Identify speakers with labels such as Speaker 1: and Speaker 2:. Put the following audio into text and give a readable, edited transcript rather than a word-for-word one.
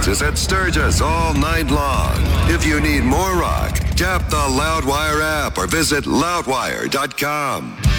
Speaker 1: is at Sturgis all night long. If you need more rock, tap the Loudwire app or visit loudwire.com.